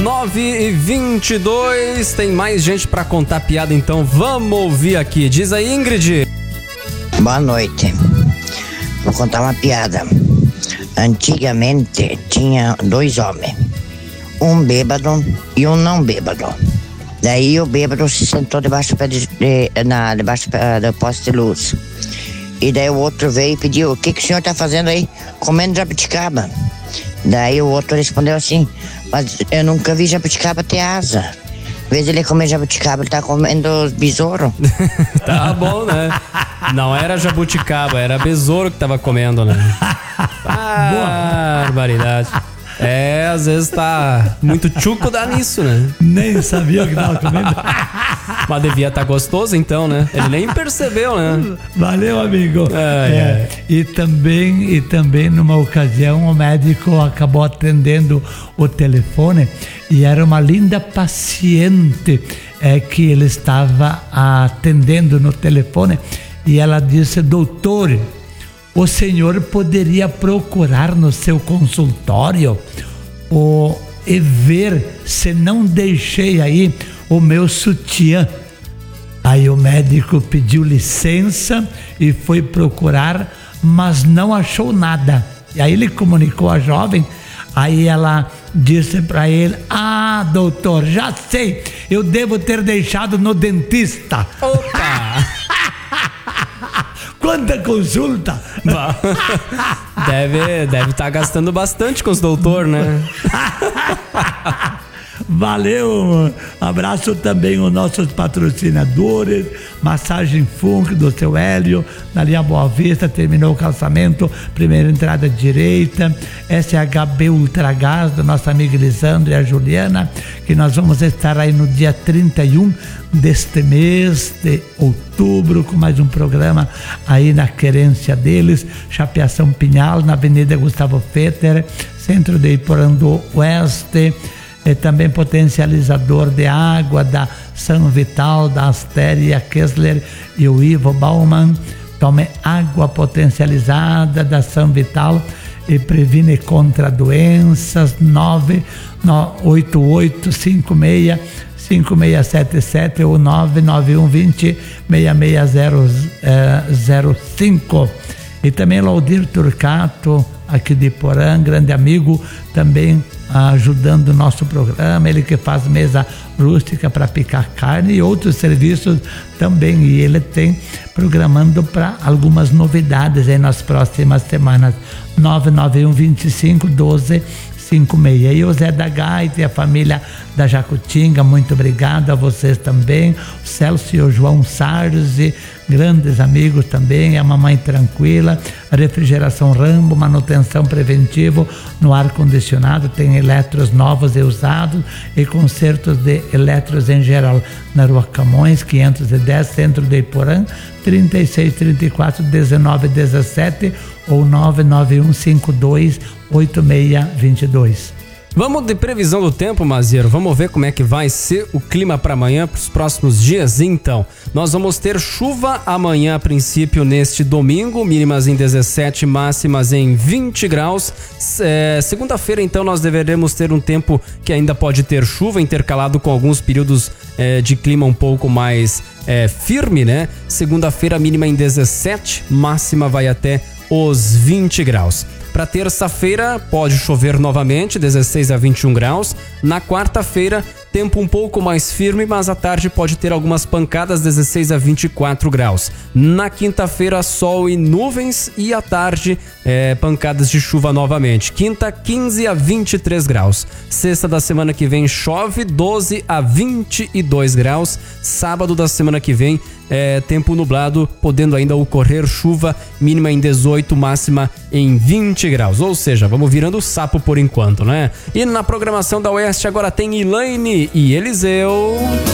9h22, tem mais gente pra contar piada, então vamos ouvir aqui. Diz aí, Ingrid. Boa noite. Vou contar uma piada. Antigamente tinha 2 homens, um bêbado e um não bêbado. Daí o bêbado se sentou debaixo do poste de luz. E daí o outro veio e pediu: o que o senhor tá fazendo aí? Comendo jabuticaba. Daí o outro respondeu assim: mas eu nunca vi jabuticaba ter asa. Em vez de ele comer jabuticaba, ele tá comendo besouro. Tá bom, né? Não era jabuticaba, era besouro que tava comendo, né? Barbaridade. Às vezes tá muito tchuco, dá nisso, né? Nem sabia o que tava comendo. Mas devia estar gostoso então, né? Ele nem percebeu, né? Valeu, amigo. E também numa ocasião o médico acabou atendendo o telefone e era uma linda paciente que ele estava atendendo no telefone, e ela disse: doutor, o senhor poderia procurar no seu consultório e ver se não deixei aí o meu sutiã. Aí o médico pediu licença e foi procurar, mas não achou nada. E aí ele comunicou a jovem, aí ela disse para ele: ah, doutor, já sei, eu devo ter deixado no dentista. Opa! Quanta consulta! Deve estar gastando bastante com os doutores, né? Valeu! Abraço também os nossos patrocinadores: Massagem Funk do seu Hélio, na linha Boa Vista, terminou o calçamento, primeira entrada direita. SHB Ultragás do nosso amigo Elisandro e a Juliana, que nós vamos estar aí no dia 31 deste mês de outubro com mais um programa aí na querência deles. Chapeação Pinhal, na Avenida Gustavo Fetter, centro de Iporã do Oeste. Também potencializador de água da São Vital, da Astéria Kessler e o Ivo Bauman. Tome água potencializada da São Vital e previne contra doenças. 988565677 ou 991206605. E também Laudir Turcato, aqui de Iporã, grande amigo, também ajudando o nosso programa. Ele que faz mesa rústica para picar carne e outros serviços também. E ele tem programando para algumas novidades aí nas próximas semanas. 991251256. E o Zé da Gaita e a família da Jacutinga, muito obrigado a vocês também. O Celso e o João Sarzi, grandes amigos também. A Mamãe Tranquila, a Refrigeração Rambo, manutenção preventiva no ar-condicionado, tem eletros novos e usados e consertos de eletros em geral. Na Rua Camões 510, centro de Iporã, 36341917 ou 991528622. Vamos de previsão do tempo, Maziero. Vamos ver como é que vai ser o clima para amanhã, para os próximos dias. Então, nós vamos ter chuva amanhã, a princípio, neste domingo, mínimas em 17, máximas em 20 graus. Segunda-feira, então, nós deveremos ter um tempo que ainda pode ter chuva, intercalado com alguns períodos de clima um pouco mais firme, né? Segunda-feira, mínima em 17, máxima vai até os 20 graus. Para terça-feira pode chover novamente, 16 a 21 graus. Na quarta-feira, tempo um pouco mais firme, mas à tarde pode ter algumas pancadas, 16 a 24 graus. Na quinta-feira, sol e nuvens, e à tarde pancadas de chuva novamente. Quinta, 15 a 23 graus. Sexta da semana que vem chove, 12 a 22 graus. Sábado da semana que vem tempo nublado, podendo ainda ocorrer chuva, mínima em 18, máxima em 20 graus. Ou seja, vamos virando o sapo por enquanto, né? E na programação da Oeste agora tem Elaine e Eliseu.